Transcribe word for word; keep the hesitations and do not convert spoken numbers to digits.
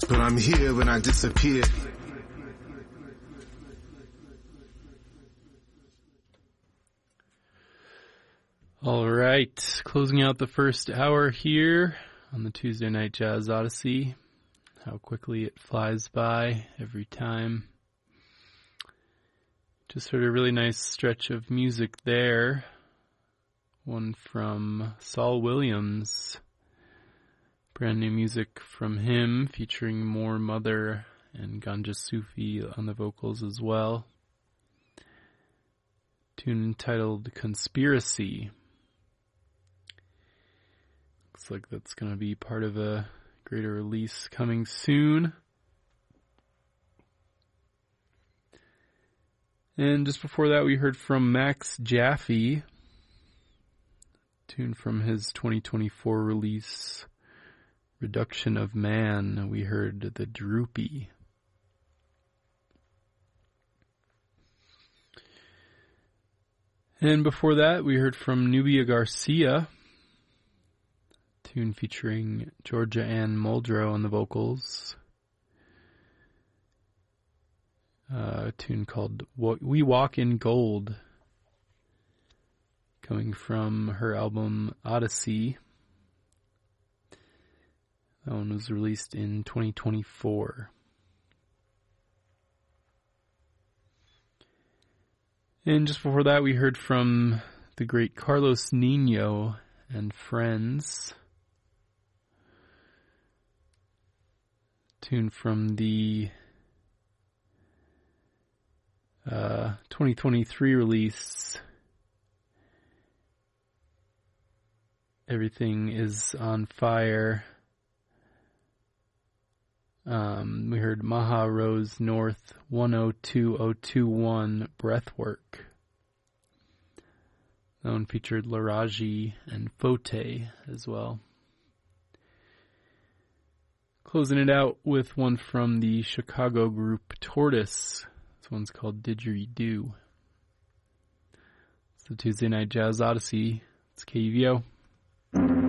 but I'm here when I disappear. All right, closing out the first hour here on the Tuesday Night Jazz Odyssey. How quickly it flies by every time. Just heard a really nice stretch of music there. One from Saul Williams. Brand new music from him featuring More Mother and Ganja Sufi on the vocals as well. Tune entitled Conspiracy. Looks like that's going to be part of a greater release coming soon. And just before that, we heard from Max Jaffe, tune from his twenty twenty-four release, Reduction of Man. We heard The Droopy. And before that, we heard from Nubia Garcia, tune featuring Georgia Ann Muldrow on the vocals. Uh, a tune called We Walk in Gold, coming from her album Odyssey. That one was released in twenty twenty-four. And just before that, we heard from the great Carlos Nino and Friends. Tune from the uh, twenty twenty-three release, Everything is on Fire. Um, we heard Maha Rose North one oh two oh two one Breathwork. That one featured Laraji and Fote as well. Closing it out with one from the Chicago group Tortoise. This one's called Didgeridoo. It's the Tuesday Night Jazz Odyssey. It's K U V O.